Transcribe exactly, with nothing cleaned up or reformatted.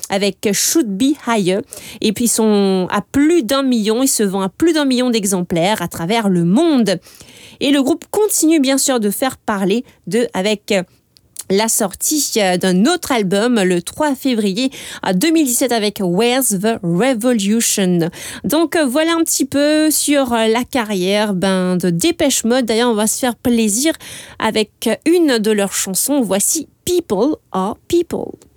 avec Should Be Higher. Et puis ils sont à plus d'un million, ils se vendent à plus d'un million d'exemplaires à travers le monde. Et le groupe continue bien sûr de faire parler d'eux avec la sortie d'un autre album le trois février deux mille dix-sept avec Where's the Revolution. Donc voilà un petit peu sur la carrière ben, de Depeche Mode. D'ailleurs, on va se faire plaisir avec une de leurs chansons. Voici People Are People.